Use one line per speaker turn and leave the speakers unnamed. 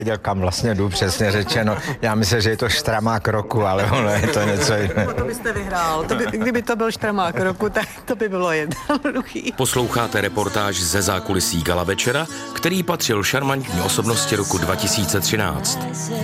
Kam vlastně jdu, přesně řečeno. Já myslím, že je to štramák roku, ale ono je to něco jiného.
To byste vyhrál. Kdyby to byl štramák roku, tak to by bylo jednoduchý.
Posloucháte reportáž ze zákulisí gala večera, který patřil šarmantní osobnosti roku 2013.